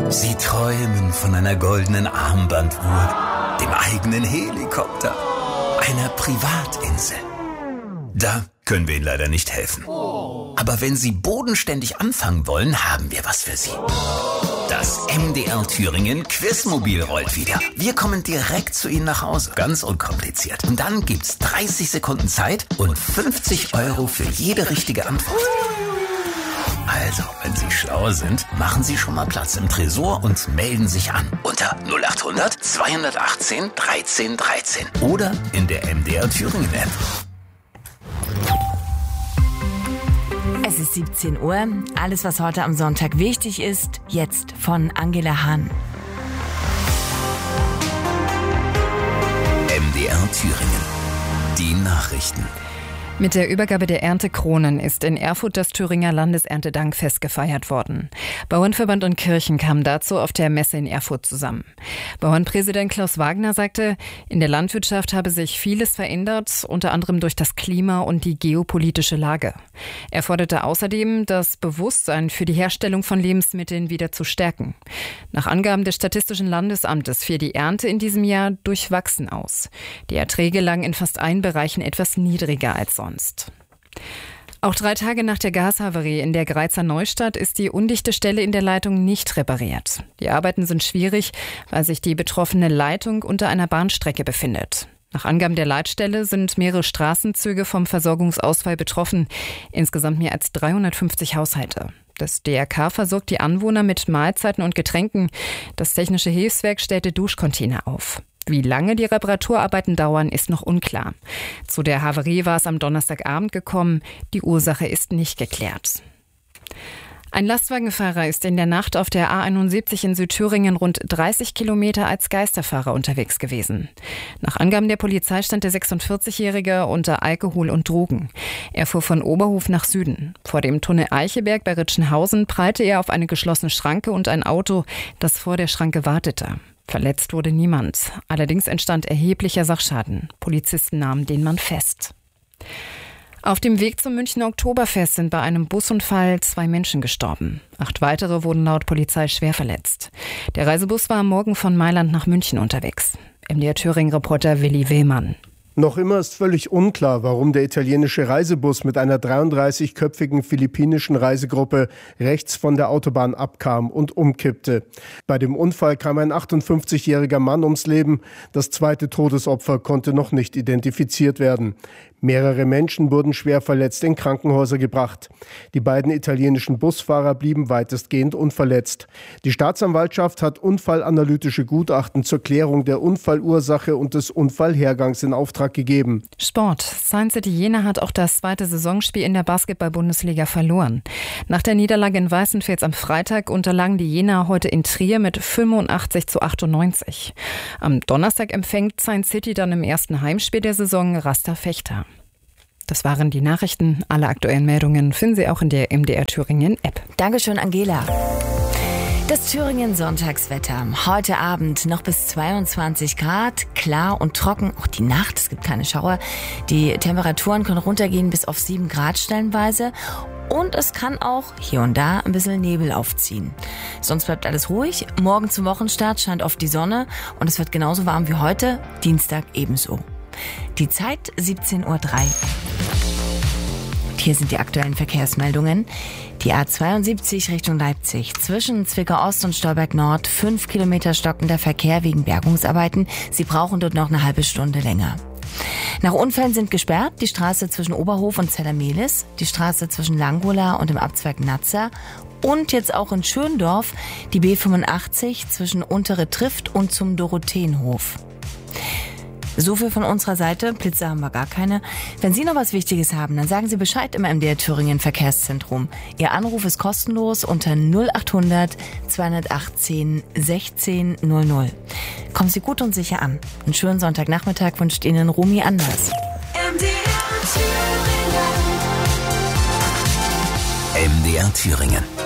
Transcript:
Sie träumen von einer goldenen Armbanduhr, dem eigenen Helikopter, einer Privatinsel. Da können wir Ihnen leider nicht helfen. Aber wenn Sie bodenständig anfangen wollen, haben wir was für Sie. Das MDR Thüringen Quizmobil rollt wieder. Wir kommen direkt zu Ihnen nach Hause. Ganz unkompliziert. Und dann gibt's 30 Sekunden Zeit und 50 € für jede richtige Antwort. Also, wenn Sie schlau sind, machen Sie schon mal Platz im Tresor und melden sich an. Unter 0800 218 13 13. Oder in der MDR Thüringen App. Es ist 17 Uhr. Alles, was heute am Sonntag wichtig ist, jetzt von Angela Hahn. MDR Thüringen. Die Nachrichten. Mit der Übergabe der Erntekronen ist in Erfurt das Thüringer Landeserntedankfest gefeiert worden. Bauernverband und Kirchen kamen dazu auf der Messe in Erfurt zusammen. Bauernpräsident Klaus Wagner sagte, in der Landwirtschaft habe sich vieles verändert, unter anderem durch das Klima und die geopolitische Lage. Er forderte außerdem, das Bewusstsein für die Herstellung von Lebensmitteln wieder zu stärken. Nach Angaben des Statistischen Landesamtes fiel die Ernte in diesem Jahr durchwachsen aus. Die Erträge lagen in fast allen Bereichen etwas niedriger als sonst. Auch 3 Tage nach der Gashavarie in der Greizer Neustadt ist die undichte Stelle in der Leitung nicht repariert. Die Arbeiten sind schwierig, weil sich die betroffene Leitung unter einer Bahnstrecke befindet. Nach Angaben der Leitstelle sind mehrere Straßenzüge vom Versorgungsausfall betroffen, insgesamt mehr als 350 Haushalte. Das DRK versorgt die Anwohner mit Mahlzeiten und Getränken. Das Technische Hilfswerk stellte Duschcontainer auf. Wie lange die Reparaturarbeiten dauern, ist noch unklar. Zu der Havarie war es am Donnerstagabend gekommen. Die Ursache ist nicht geklärt. Ein Lastwagenfahrer ist in der Nacht auf der A71 in Südthüringen rund 30 Kilometer als Geisterfahrer unterwegs gewesen. Nach Angaben der Polizei stand der 46-Jährige unter Alkohol und Drogen. Er fuhr von Oberhof nach Süden. Vor dem Tunnel Eicheberg bei Ritschenhausen prallte er auf eine geschlossene Schranke und ein Auto, das vor der Schranke wartete. Verletzt wurde niemand. Allerdings entstand erheblicher Sachschaden. Polizisten nahmen den Mann fest. Auf dem Weg zum Münchner Oktoberfest sind bei einem Busunfall 2 Menschen gestorben. 8 weitere wurden laut Polizei schwer verletzt. Der Reisebus war am Morgen von Mailand nach München unterwegs. MDR Thüringen-Reporter Willi Willmann. Noch immer ist völlig unklar, warum der italienische Reisebus mit einer 33-köpfigen philippinischen Reisegruppe rechts von der Autobahn abkam und umkippte. Bei dem Unfall kam ein 58-jähriger Mann ums Leben. Das zweite Todesopfer konnte noch nicht identifiziert werden. Mehrere Menschen wurden schwer verletzt in Krankenhäuser gebracht. Die beiden italienischen Busfahrer blieben weitestgehend unverletzt. Die Staatsanwaltschaft hat unfallanalytische Gutachten zur Klärung der Unfallursache und des Unfallhergangs in Auftrag gegeben. Sport. Science City Jena hat auch das 2. Saisonspiel in der Basketball-Bundesliga verloren. Nach der Niederlage in Weißenfels am Freitag unterlagen die Jenaer heute in Trier mit 85-98. Am Donnerstag empfängt Science City dann im ersten Heimspiel der Saison Raster Fechter. Das waren die Nachrichten. Alle aktuellen Meldungen finden Sie auch in der MDR Thüringen App. Dankeschön, Angela. Das Thüringen Sonntagswetter. Heute Abend noch bis 22 Grad, klar und trocken. Auch die Nacht, es gibt keine Schauer. Die Temperaturen können runtergehen bis auf 7 Grad stellenweise. Und es kann auch hier und da ein bisschen Nebel aufziehen. Sonst bleibt alles ruhig. Morgen zum Wochenstart scheint oft die Sonne. Und es wird genauso warm wie heute. Dienstag ebenso. Die Zeit 17:03 Uhr. Hier sind die aktuellen Verkehrsmeldungen. Die A72 Richtung Leipzig. Zwischen Zwickau Ost und Stolberg Nord 5 Kilometer stockender Verkehr wegen Bergungsarbeiten. Sie brauchen dort noch eine halbe Stunde länger. Nach Unfällen sind gesperrt die Straße zwischen Oberhof und Zellermehlis, die Straße zwischen Langola und dem Abzweig Nazza und jetzt auch in Schöndorf die B85 zwischen Untere Trift und zum Dorotheenhof. So viel von unserer Seite. Blitze haben wir gar keine. Wenn Sie noch was Wichtiges haben, dann sagen Sie Bescheid im MDR Thüringen Verkehrszentrum. Ihr Anruf ist kostenlos unter 0800 218 16 00. Kommen Sie gut und sicher an. Einen schönen Sonntagnachmittag wünscht Ihnen Romy Anders. MDR Thüringen.